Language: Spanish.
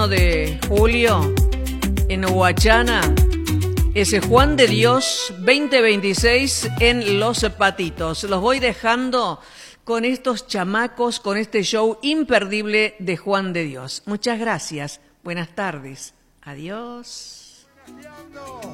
de julio en Huachana, ese Juan de Dios 2026 en Los Patitos. Los voy dejando con estos chamacos, con este show imperdible de Juan de Dios. Muchas gracias, buenas tardes, adiós.